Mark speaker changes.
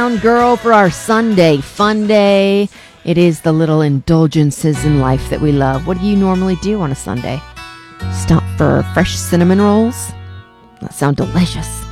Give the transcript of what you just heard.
Speaker 1: Uptown Girl for our Sunday fun day. It is the little indulgences in life that we love. What do you normally do on a Sunday? Stop for fresh cinnamon rolls? That sound delicious.